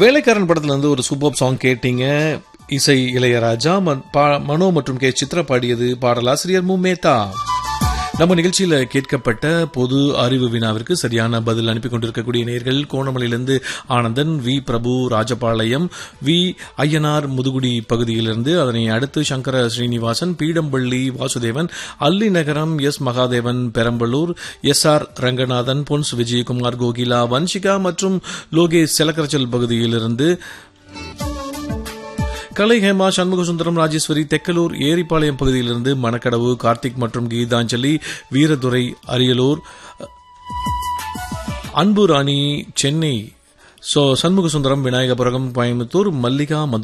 வேலைக்காரன் படத்துல இருந்து ஒரு சூப்பர் சாங் கேட்டீங்க. இசை இளையராஜா, மனோ மற்றும் கே சித்ரா பாடியது. பாடலாசிரியர் முமேதா. நம்ம நிகழ்ச்சியில கேட்கப்பட்ட பொது அறிவு வினாவிற்கு சரியான பதில் அனுப்பி கொண்டிருக்கக்கூடிய நேயர்கள் கோணமலையிலிருந்து Anandan, we Prabhu Rajapalayam, we Ayyanar Muthukudi பகுதியிலிருந்து, அதனை அடுத்து சங்கர ஸ்ரீனிவாசன், பீடம்பள்ளி வாசுதேவன், அல்லி நகரம், S Mahadevan Perambalur, S R Ranganathan, Ponce Vijayakumar, Kokila, Vanshika மற்றும் லோகேஷ் செலக்கரச்சல் பகுதியிலிருந்து, கலை, ஹேமா, சண்முக சுந்தரம், ராஜேஸ்வரி, தெக்கலூர் ஏரிப்பாளையம் பகுதியிலிருந்து, மணக்கடவு கார்த்திக் மற்றும் கீதாஞ்சலி, வீரதுரை அரியலூர், அன்பு ராணி சென்னை, சண்முக சுந்தரம் விநாயகபுரம் கோயம்புத்தூர், மல்லிகா